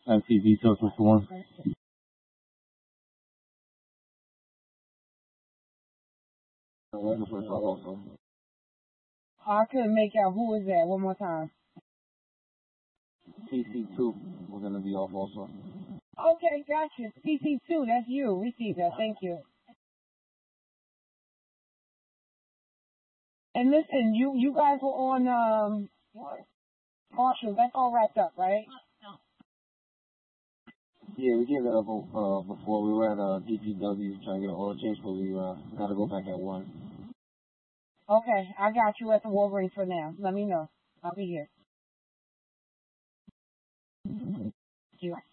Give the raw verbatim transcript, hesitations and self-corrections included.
M T V Social for one. I couldn't make out who was that. One more time. T C two, we're gonna be off also. Okay, gotcha. T C two, that's you. We see that. Thank you. And listen, you you guys were on um Marshall. That's all wrapped up, right? Yeah, we gave that up uh, before. We were at uh, D P W trying to get an oil change, but we uh, gotta go back at one. Okay, I got you at the Wolverine for now. Let me know. I'll be here. Thank you.